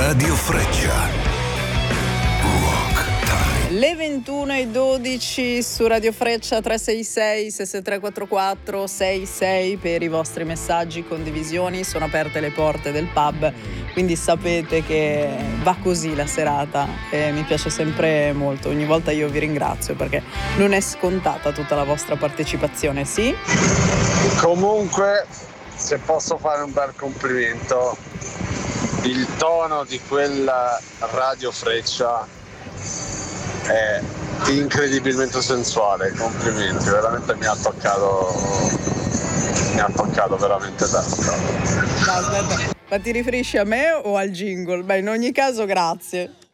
Radio Freccia. Le 21:12 su Radio Freccia 366 66344 66 per i vostri messaggi, condivisioni. Sono aperte le porte del pub, quindi sapete che va così la serata e mi piace sempre molto. Ogni volta io vi ringrazio perché non è scontata tutta la vostra partecipazione, sì? Comunque, se posso fare un bel complimento, il tono di quella Radio Freccia è incredibilmente sensuale, complimenti, veramente mi ha toccato veramente tanto. No, aspetta, ma ti riferisci a me o al jingle? Beh, in ogni caso grazie.